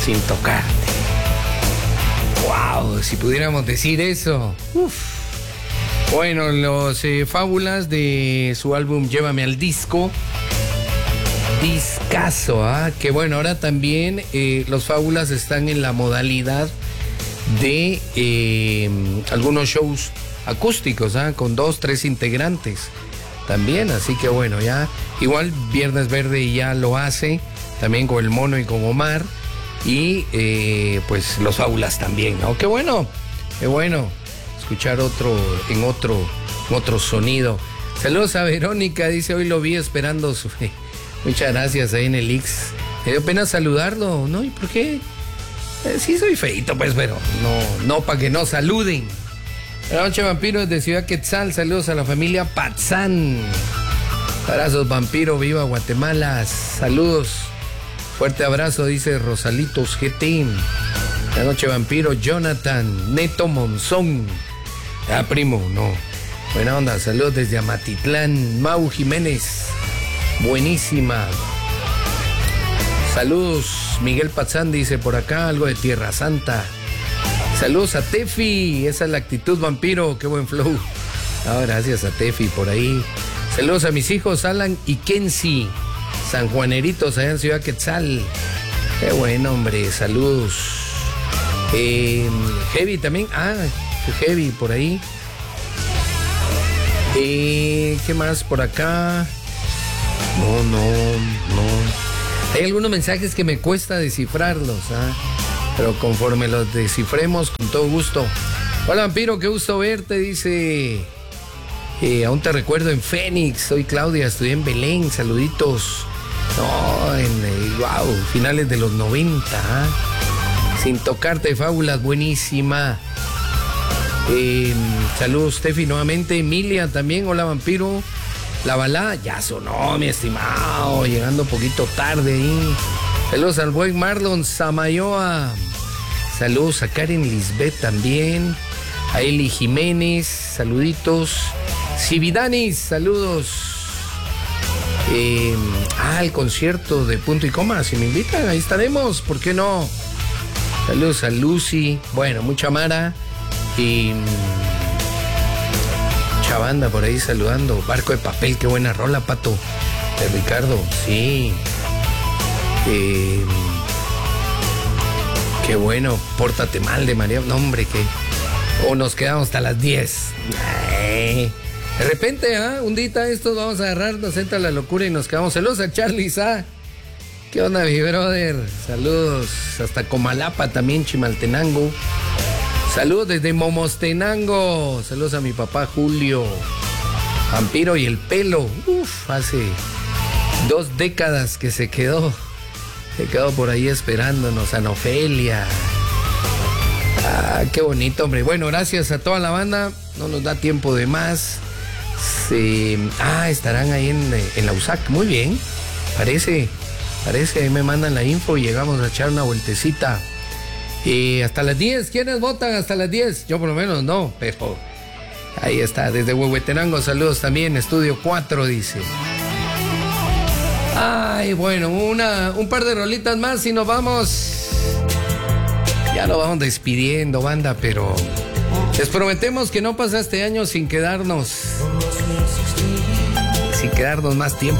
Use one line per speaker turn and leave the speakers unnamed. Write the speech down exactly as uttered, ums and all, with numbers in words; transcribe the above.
sin tocarte. Wow, si pudiéramos decir eso. Uf. Bueno, los eh, Fábulas de su álbum Llévame al Disco. Discazo, ¿ah? Que bueno, ahora también eh, los Fábulas están en la modalidad de eh, algunos shows acústicos, ¿ah? Con dos, tres integrantes también, así que bueno, ya igual Viernes Verde ya lo hace, también con el Mono y con Omar, y eh, pues los Fábulas también, ¿no? Qué bueno, qué bueno escuchar otro, en otro, en otro sonido. Saludos a Verónica, dice, hoy lo vi esperando su... Muchas gracias ahí en el Ix. Me dio pena saludarlo, ¿no? ¿Y por qué? Eh, sí soy feito, pues, pero no, no para que no saluden. Buenas noches, vampiros de Ciudad Quetzal. Saludos a la familia Patzán. Abrazos, vampiro, viva Guatemala. Saludos. Fuerte abrazo, dice Rosalitos G T. Buenas noches, vampiro. Jonathan Neto Monzón. Ah, primo, no. Buena onda, saludos desde Amatitlán. Mau Jiménez. Buenísima. Saludos, Miguel Patzán dice por acá algo de Tierra Santa. Saludos a Tefi, esa es la actitud, vampiro, qué buen flow. Ah, gracias a Tefi por ahí. Saludos a mis hijos Alan y Kenzie, sanjuaneritos allá en Ciudad Quetzal. Qué bueno, hombre, saludos. Eh, Heavy también, ah, Heavy por ahí. Eh, ¿Qué más por acá? No, no, no. Hay algunos mensajes que me cuesta descifrarlos, ¿ah? Pero conforme los descifremos, con todo gusto. Hola, vampiro, qué gusto verte, dice. Eh, aún te recuerdo en Fénix. Soy Claudia, estudié en Belén. Saluditos. No, en eh, wow, finales de los noventa. ¿Ah? Sin tocarte, Fábulas, buenísima. Eh, saludos, Steffi, nuevamente. Emilia también. Hola, vampiro. La balada ya sonó, mi estimado. Llegando un poquito tarde ahí. Saludos al buen Marlon Samayoa. Saludos a Karen Lisbeth también. A Eli Jiménez, saluditos. Cividanis, saludos. Eh, ah, el concierto de Punto y Coma. Si me invitan, ahí estaremos. ¿Por qué no? Saludos a Lucy. Bueno, mucha Mara. Y mucha banda por ahí saludando. Barco de Papel, qué buena rola, Pato. De Ricardo, sí. Eh, qué bueno, Pórtate Mal de María. No, hombre, que. O nos quedamos hasta las diez. Ay, de repente, ¿ah? Un día estos vamos a agarrar, nos entra la locura y nos quedamos. Saludos a Charlie Sa. ¿Qué onda, mi brother? Saludos hasta Comalapa también, Chimaltenango. Saludos desde Momostenango. Saludos a mi papá Julio. Vampiro y el pelo. Uf, hace dos décadas que se quedó. Se quedó por ahí esperándonos, a Nofelia. Ah, qué bonito, hombre. Bueno, gracias a toda la banda. No nos da tiempo de más. Se... Ah, estarán ahí en, en la U S A C. Muy bien. Parece, parece. Ahí me mandan la info y llegamos a echar una vueltecita. Y hasta las diez. ¿Quiénes votan hasta las diez? Yo por lo menos no, pero ahí está. Desde Huehuetenango, saludos también. Estudio cuatro, dice. Ay, bueno, una, un par de rolitas más y nos vamos. Ya lo vamos despidiendo, banda, pero les prometemos que no pasa este año sin quedarnos, sin quedarnos más tiempo.